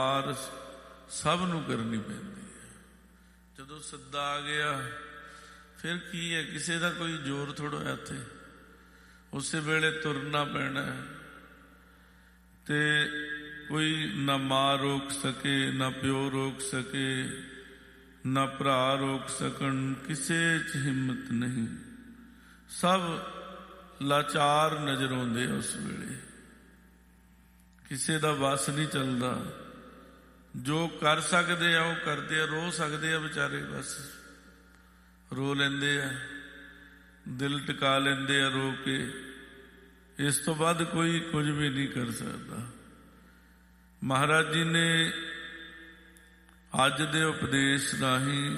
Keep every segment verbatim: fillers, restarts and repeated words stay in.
ਹਾਰ ਸਭ ਨੂੰ ਕਰਨੀ ਪੈਂਦੀ ਹੈ। ਜਦੋਂ ਸੱਦਾ ਆ ਗਿਆ ਫਿਰ ਕੀ ਹੈ, ਕਿਸੇ ਦਾ ਕੋਈ ਜ਼ੋਰ ਥੋੜ੍ਹਾ ਹੈ ਇੱਥੇ, ਉਸੇ ਵੇਲੇ ਤੁਰਨਾ ਪੈਣਾ ਤੇ ਕੋਈ ਨਾ ਮਾਂ ਰੋਕ ਸਕੇ, ਨਾ ਪਿਓ ਰੋਕ ਸਕੇ, ਨਾ ਭਰਾ ਰੋਕ ਸਕਣ, ਕਿਸੇ 'ਚ ਹਿੰਮਤ ਨਹੀਂ। ਸਭ ਲਾਚਾਰ ਨਜ਼ਰ ਆਉਂਦੇ ਉਸ ਵੇਲੇ, ਕਿਸੇ ਦਾ ਵੱਸ ਨਹੀਂ ਚੱਲਦਾ। ਜੋ ਕਰ ਸਕਦੇ ਆ ਉਹ ਕਰਦੇ ਆ, ਰੋ ਸਕਦੇ ਆ ਵਿਚਾਰੇ, ਬਸ ਰੋ ਲੈਂਦੇ ਆ, ਦਿਲ ਟਿਕਾ ਲੈਂਦੇ ਆ ਰੋ ਕੇ। ਇਸ ਤੋਂ ਵੱਧ ਕੋਈ ਕੁਝ ਵੀ ਨਹੀਂ ਕਰ ਸਕਦਾ। ਮਹਾਰਾਜ ਜੀ ਨੇ ਅੱਜ ਦੇ ਉਪਦੇਸ਼ ਰਾਹੀਂ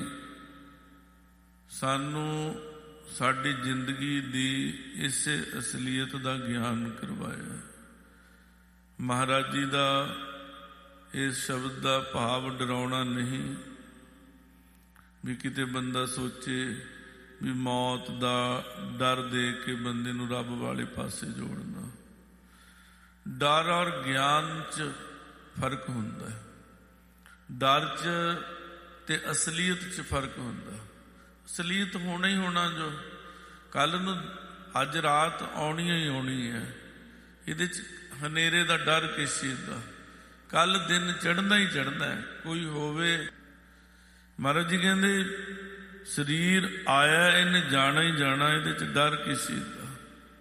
ਸਾਨੂੰ ਸਾਡੀ ਜ਼ਿੰਦਗੀ ਦੀ ਇਸੇ ਅਸਲੀਅਤ ਦਾ ਗਿਆਨ ਕਰਵਾਇਆ। ਮਹਾਰਾਜ ਜੀ ਦਾ ਇਸ ਸ਼ਬਦ ਦਾ ਭਾਵ ਡਰਾਉਣਾ ਨਹੀਂ ਵੀ ਕਿਤੇ ਬੰਦਾ ਸੋਚੇ ਵੀ ਮੌਤ ਦਾ ਡਰ ਦੇ ਕੇ ਬੰਦੇ ਨੂੰ ਰੱਬ ਵਾਲੇ ਪਾਸੇ ਜੋੜਨਾ। ਡਰ ਔਰ ਗਿਆਨ 'ਚ ਫਰਕ ਹੁੰਦਾ ਹੈ। ਡਰ 'ਚ ਤੇ ਅਸਲੀਅਤ 'ਚ ਫਰਕ ਹੁੰਦਾ। ਅਸਲੀਅਤ ਹੋਣਾ ਹੀ ਹੋਣਾ, ਜੋ ਕੱਲ੍ਹ ਨੂੰ ਅੱਜ ਰਾਤ ਆਉਣੀ ਹੀ ਆਉਣੀ ਹੈ। ਇਹਦੇ 'ਚ ਹਨੇਰੇ ਦਾ ਡਰ ਕਿਸ ਚੀਜ਼ ਦਾ? ਕੱਲ੍ਹ ਦਿਨ ਚੜ੍ਹਨਾ ਹੀ ਚੜ੍ਹਨਾ ਹੈ, ਕੋਈ ਹੋਵੇ। ਮਹਾਰਾਜ ਜੀ ਕਹਿੰਦੇ ਸਰੀਰ ਆਇਆ, ਇਹਨੇ ਜਾਣਾ ਹੀ ਜਾਣਾ, ਇਹਦੇ 'ਚ ਡਰ ਕਿਸ ਚੀਜ਼ ਦਾ?